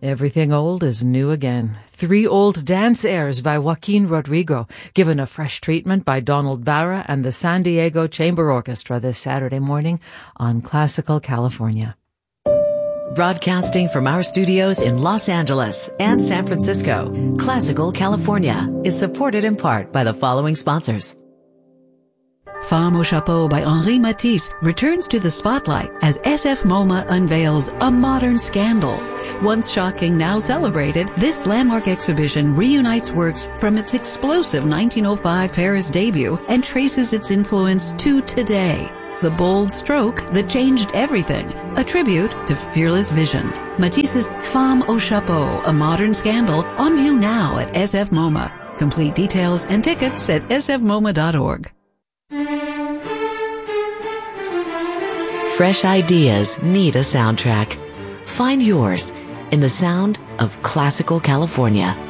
Everything old is new again. 3 old dance airs by Joaquin Rodrigo, given a fresh treatment by Donald Barra and the San Diego Chamber Orchestra this Saturday morning on Classical California. Broadcasting from our studios in Los Angeles and San Francisco, Classical California is supported in part by the following sponsors. Femme au Chapeau by Henri Matisse returns to the spotlight as SF MoMA unveils a modern scandal. Once shocking, now celebrated, this landmark exhibition reunites works from its explosive 1905 Paris debut and traces its influence to today. The bold stroke that changed everything, a tribute to fearless vision. Matisse's Femme au Chapeau, a modern scandal, on view now at SF MoMA. Complete details and tickets at sfmoma.org. Fresh ideas need a soundtrack. Find yours in the sound of Classical California.